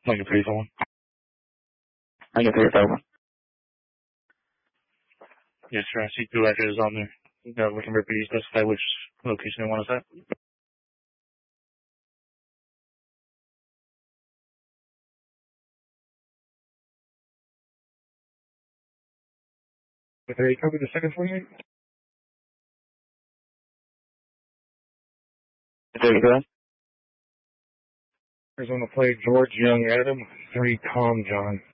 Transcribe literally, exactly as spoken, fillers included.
I can pay someone. I can pay someone. Yes, sir. I see two addresses on there. Uh, we can repeat, specify which location you want us at. Okay, you copy the second twenty-eight? There you go. There's on the plate George Young Adam, three Tom John.